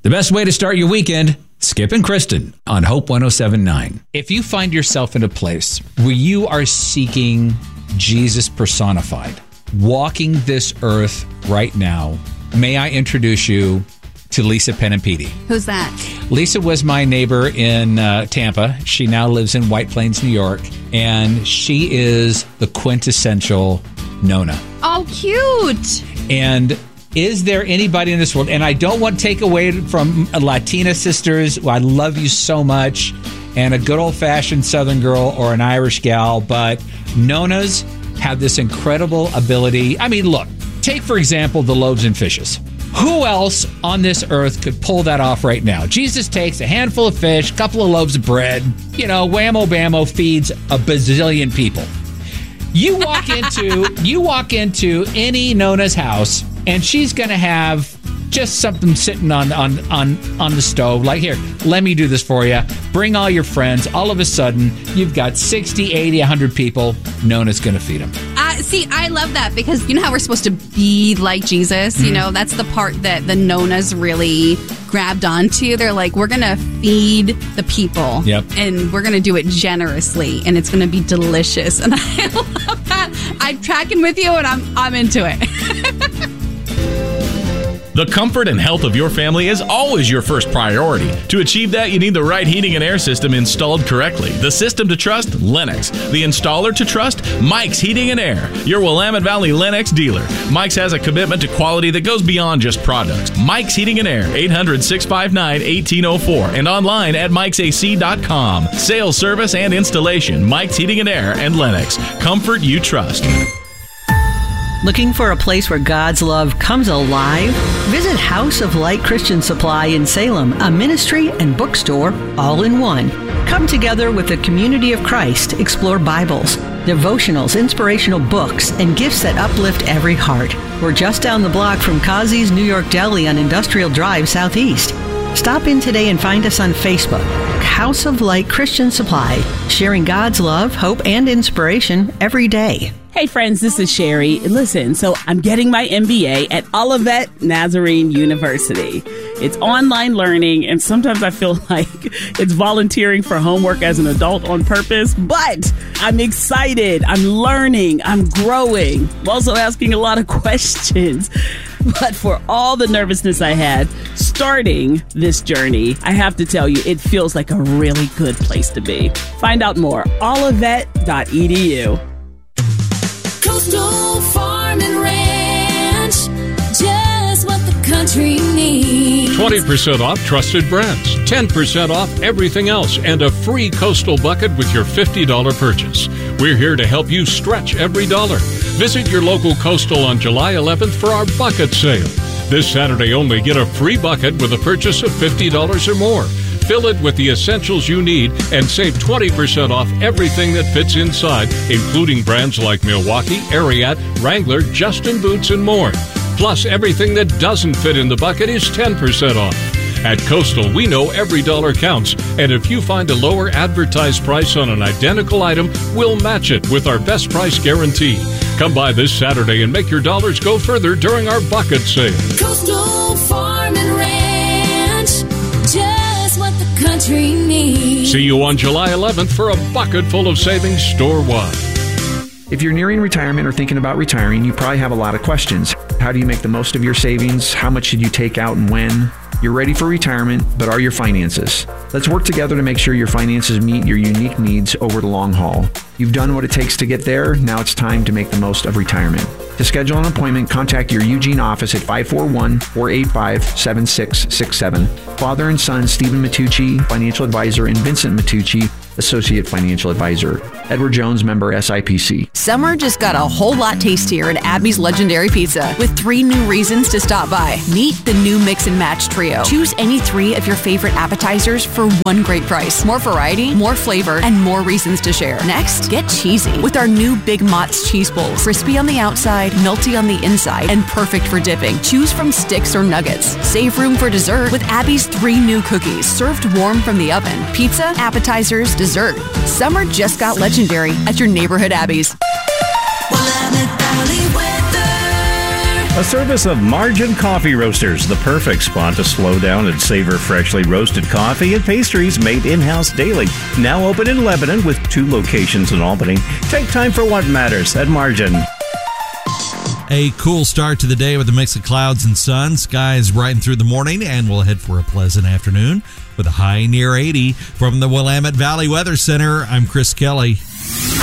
The best way to start your weekend, Skip and Kristen on Hope 107.9. If you find yourself in a place where you are seeking Jesus personified, walking this earth right now, may I introduce you to Lisa Penempede. Who's that? Lisa was my neighbor in Tampa. She now lives in White Plains, New York, and she is the quintessential Nona. Oh, cute. And is there anybody in this world, and I don't want to take away from Latina sisters, I love you so much, and a good old-fashioned Southern girl or an Irish gal, but Nonas have this incredible ability. I mean, look, take, for example, the loaves and fishes. Who else on this earth could pull that off right now? Jesus takes a handful of fish, a couple of loaves of bread, whammo bammo, feeds a bazillion people. You walk into any Nona's house, and she's going to have just something sitting on the stove. Like, here, let me do this for you. Bring all your friends. All of a sudden, you've got 60, 80, 100 people. Nona's going to feed them. See, I love that because you know how we're supposed to be like Jesus? Mm-hmm. That's the part that the Nonas really grabbed onto. They're like, we're going to feed the people. Yep. And we're going to do it generously, and it's going to be delicious. And I love that. I'm tracking with you, and I'm into it. The comfort and health of your family is always your first priority. To achieve that, you need the right heating and air system installed correctly. The system to trust? Lennox. The installer to trust? Mike's Heating and Air, your Willamette Valley Lennox dealer. Mike's has a commitment to quality that goes beyond just products. Mike's Heating and Air, 800-659-1804, and online at Mike'sAC.com. Sales, service, and installation. Mike's Heating and Air and Lennox. Comfort you trust. Looking for a place where God's love comes alive? Visit House of Light Christian Supply in Salem, a ministry and bookstore all in one. Come together with the community of Christ, explore Bibles, devotionals, inspirational books, and gifts that uplift every heart. We're just down the block from Kazi's New York Deli on Industrial Drive Southeast. Stop in today and find us on Facebook. House of Light Christian Supply, sharing God's love, hope, and inspiration every day. Hey friends, this is Sherry. Listen, so I'm getting my MBA at Olivet Nazarene University. It's online learning, and sometimes I feel like it's volunteering for homework as an adult on purpose, but I'm excited. I'm learning. I'm growing. I'm also asking a lot of questions. But for all the nervousness I had starting this journey, I have to tell you, it feels like a really good place to be. Find out more, olivet.edu. Coastal Farm and Ranch, just what the country needs. 20% off trusted brands, 10% off everything else, and a free Coastal bucket with your $50 purchase. We're here to help you stretch every dollar. Visit your local Coastal on July 11th for our bucket sale. This Saturday only, get a free bucket with a purchase of $50 or more. Fill it with the essentials you need and save 20% off everything that fits inside, including brands like Milwaukee, Ariat, Wrangler, Justin Boots, and more. Plus, everything that doesn't fit in the bucket is 10% off. At Coastal, we know every dollar counts, and if you find a lower advertised price on an identical item, we'll match it with our best price guarantee. Come by this Saturday and make your dollars go further during our bucket sale. Coastal Farm and Ranch, just what the country needs. See you on July 11th for a bucket full of savings store-wide. If you're nearing retirement or thinking about retiring, you probably have a lot of questions. How do you make the most of your savings? How much should you take out and when? You're ready for retirement, but are your finances? Let's work together to make sure your finances meet your unique needs over the long haul. You've done what it takes to get there. Now it's time to make the most of retirement. To schedule an appointment, contact your Eugene office at 541-485-7667. Father and son, Stephen Matucci, financial advisor, and Vincent Matucci, associate financial advisor. Edward Jones, member SIPC. Summer just got a whole lot tastier at Abby's Legendary Pizza with 3 new reasons to stop by. Meet the new Mix and Match Trio. Choose any 3 of your favorite appetizers for one great price. More variety, more flavor, and more reasons to share. Next, get cheesy with our new Big Mott's cheese bowls. Crispy on the outside, melty on the inside, and perfect for dipping. Choose from sticks or nuggets. Save room for dessert with Abby's 3 new cookies, served warm from the oven. Pizza, appetizers, dessert. Summer just got legendary at your neighborhood Abby's. Willamette Valley weather. A A service of Margin Coffee Roasters, the perfect spot to slow down and savor freshly roasted coffee and pastries made in-house daily. Now open in Lebanon with 2 locations in Albany. Take time for what matters at Margin. A cool start to the day with a mix of clouds and sun. Skies brighten through the morning, and we'll head for a pleasant afternoon with a high near 80. From the Willamette Valley Weather Center, I'm Chris Kelly.